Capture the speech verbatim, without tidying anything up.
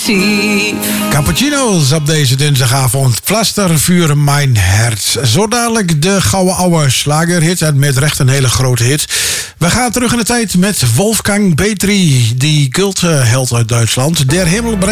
tief. Cappuccino's op deze dinsdagavond. Pflaster voor mijn hart. Zo dadelijk de gouden oude slagerhit. En met recht een hele grote hit. We gaan terug in de tijd met Wolfgang Petri. Die cultheld uit Duitsland. Der Hemel brengt